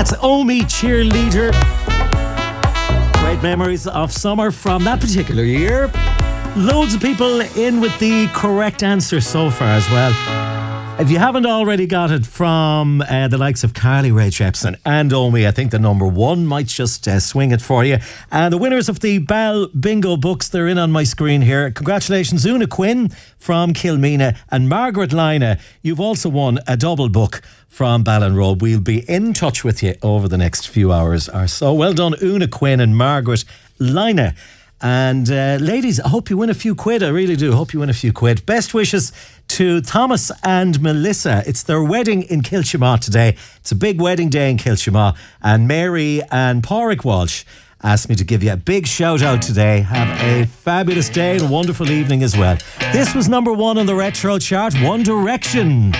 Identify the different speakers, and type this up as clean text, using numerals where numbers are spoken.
Speaker 1: That's Omi Cheerleader. Great memories of summer from that particular year. Loads of people in with the correct answer so far as well. If you haven't already got it from the likes of Carly Rae Jepsen and Omi, I think the number one might just swing it for you. And the winners of the Bell Bingo books, they're in on my screen here. Congratulations, Una Quinn from Kilmeena and Margaret Lina. You've also won a double book from Ballinrobe. We'll be in touch with you over the next few hours or so. Well done, Una Quinn and Margaret Lina. And ladies, I hope you win a few quid. I really do. Hope you win a few quid. Best wishes to Thomas and Melissa. It's their wedding in Kilchima today. It's a big wedding day in Kilchima. And Mary and Pádraig Walsh asked me to give you a big shout out today. Have a fabulous day and a wonderful evening as well. This was number one on the retro chart, One Direction.